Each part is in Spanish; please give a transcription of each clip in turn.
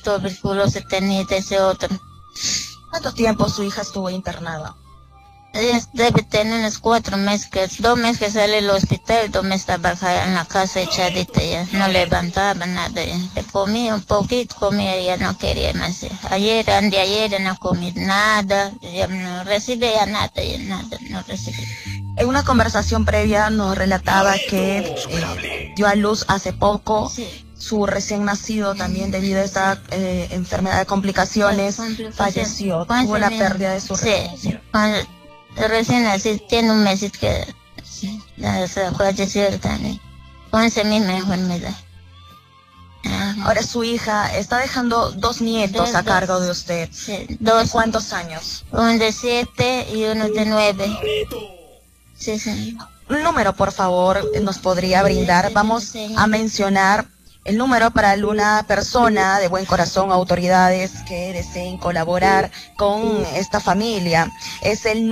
tuberculosis tenía de ese otro. ¿Cuánto tiempo su hija estuvo internada? Debe tener unos 4 meses, 2 meses que sale del hospital, 2 meses estaba acá en la casa echadita ya, no levantaba nada ya. Comía un poquito, comía y ya no quería más. Anteayer no comí nada, ya no recibía nada, ya nada, no recibía. En una conversación previa nos relataba que dio a luz hace poco. Sí. Su recién nacido también debido a esta enfermedad de complicaciones falleció. Tuvo la pérdida de su sí. Cuando recién nací, tiene un mes que se falleció también con esa misma enfermedad. Ahora su hija está dejando 2 nietos a cargo de usted. Sí, ¿De cuántos años? Uno de 7 y uno de 9. Sí, sí. Un número, por favor, nos podría brindar. Vamos a mencionar el número para alguna persona de buen corazón, autoridades que deseen colaborar con esta familia. Es el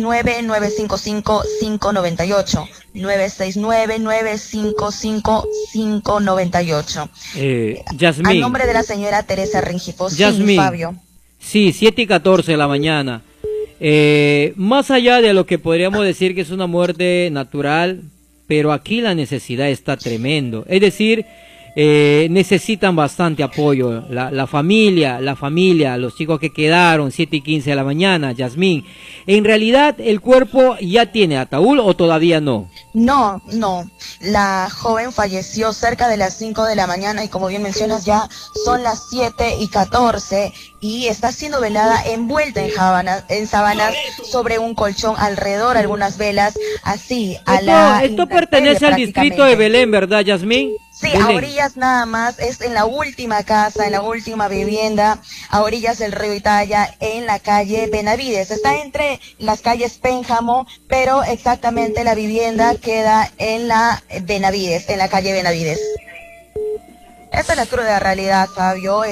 969-955-598. 969-955-598. Yasmín. A nombre de la señora Teresa Rengifo. Yasmín. Sí, Fabio. Sí, 7:14 de la mañana. Más allá de lo que podríamos decir que es una muerte natural, pero aquí la necesidad está tremendo. Es decir, necesitan bastante apoyo. La familia, los chicos que quedaron, 7:15 de la mañana, Yasmín. En realidad, ¿el cuerpo ya tiene ataúd o todavía no? No. La joven falleció cerca de las 5 de la mañana y como bien mencionas ya son las 7:14 y está siendo velada envuelta en sábanas sobre un colchón, alrededor algunas velas, así Esto pertenece al distrito de Belén, ¿verdad, Yasmín? Sí, Belén. a orillas nada más, es en la última casa, en la última vivienda, a orillas del río Italia, en la calle Benavides. Está entre las calles Pénjamo, pero exactamente la vivienda queda en la Benavides, en la calle Benavides. Esa es la cruda realidad, Fabio.